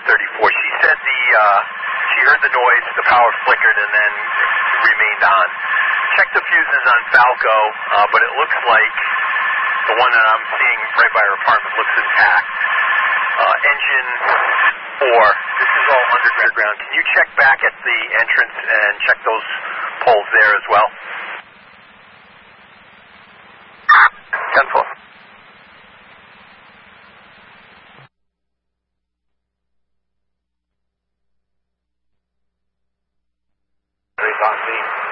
34. She said she heard the noise, the power flickered, and then remained on. Checked the fuses on Falco, but it looks like the one that I'm seeing right by her apartment looks intact. Engine 4, this is all underground. Can you check back at the entrance and check those poles there as well? 10-4. On scene.